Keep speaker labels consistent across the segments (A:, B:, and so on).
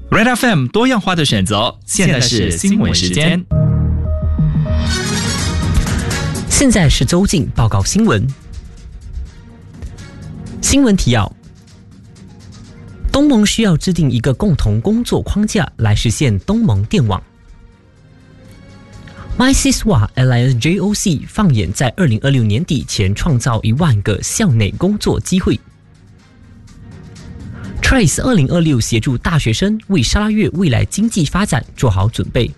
A: Red FM 多样化的选择，现在是新闻时间。
B: 现在是周进报告新闻。新闻提要：东盟需要制定一个共同工作框架来实现东盟电网。MySiswa Alliance JOC 放眼在2026年底前创造1万个校内工作机会。Trace 2026协助大学生为沙拉越未来经济发展做好准备。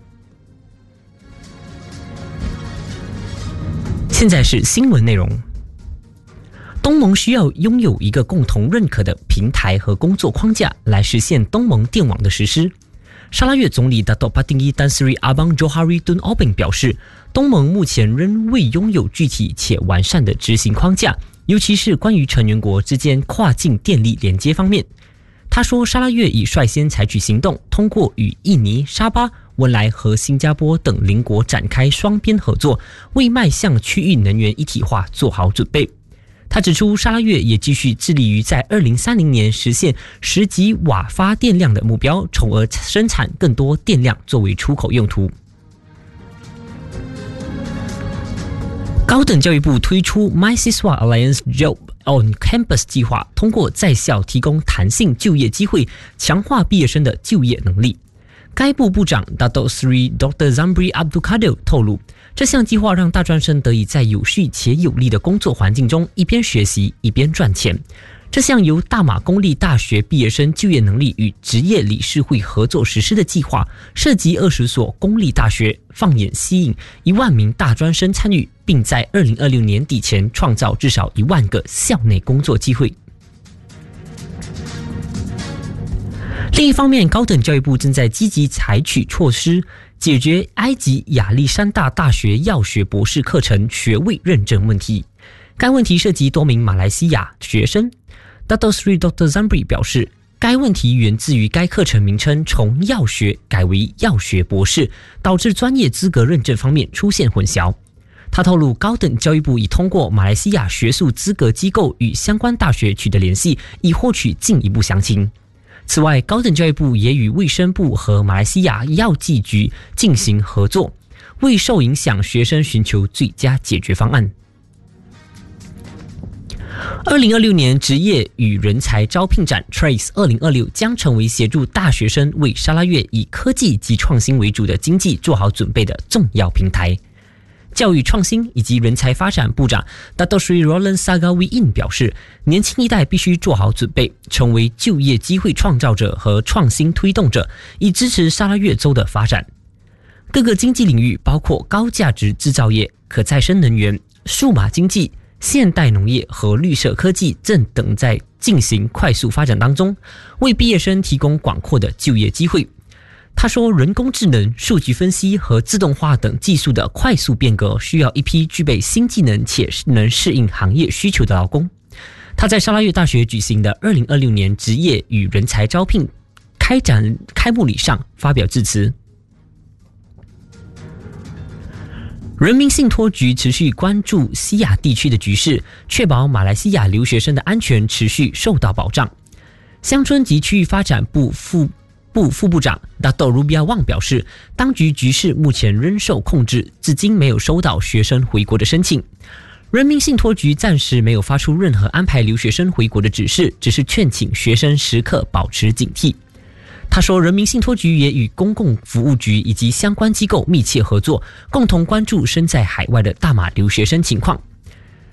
B: 现在是新闻内容。东盟需要拥有一个共同认可的平台和工作框架来实现东盟电网的实施。沙拉越总理 Datuk Patinggi Tan Sri Abang Johari Tun Obeng 表示，东盟目前仍未拥有具体且完善的执行框架，尤其是关于成员国之间跨境电力连接方面。他说，沙拉越已率先采取行动，通过与印尼、沙巴、文莱和新加坡等邻国展开双边合作，为迈向区域能源一体化做好准备。他指出，沙拉越也继续致力于在2030年实现10吉瓦发电量的目标，从而生产更多电量作为出口用途。高等教育部推出 MySiswa Alliance Job on Campus 计划，通过在校提供弹性就业机会，强化毕业生的就业能力。该部部长 Datuk Sri Dr. Zambri Abdul Kadir 透露，这项计划让大专生得以在有序且有利的工作环境中一边学习一边赚钱。这项由大马公立大学毕业生就业能力与职业理事会合作实施的计划，涉及20所公立大学，放眼吸引1万名大专生参与，并在2026年底前创造至少1万个校内工作机会。另一方面，高等教育部正在积极采取措施，解决埃及亚历山大大学药学博士课程学位认证问题。该问题涉及多名马来西亚学生。Datuk Sri Dr. Zambri 表示，该问题源自于该课程名称从药学改为药学博士，导致专业资格认证方面出现混淆。他透露，高等教育部已通过马来西亚学术资格机构与相关大学取得联系，以获取进一步详情。此外，高等教育部也与卫生部和马来西亚药剂局进行合作，为受影响学生寻求最佳解决方案。2026年职业与人才招聘展 Trace 2026将成为协助大学生为沙拉越以科技及创新为主的经济做好准备的重要平台。教育创新以及人才发展部长 Datuk Sri Roland Sagawiin 表示，年轻一代必须做好准备，成为就业机会创造者和创新推动者，以支持沙拉越州的发展。各个经济领域，包括高价值制造业、可再生能源、数码经济、现代农业和绿色科技正等在进行快速发展当中，为毕业生提供广阔的就业机会。他说，人工智能、数据分析和自动化等技术的快速变革需要一批具备新技能且能适应行业需求的劳工。他在沙拉越大学举行的2026年职业与人才招聘开幕礼上发表致辞。人民信托局持续关注西亚地区的局势，确保马来西亚留学生的安全持续受到保障。乡村及区域发展部副部长 Datuk Rubia Wang 表示，当局局势目前仍受控制，至今没有收到学生回国的申请。人民信托局暂时没有发出任何安排留学生回国的指示，只是劝请学生时刻保持警惕。他说，人民信托局也与公共服务局以及相关机构密切合作，共同关注身在海外的大马留学生情况，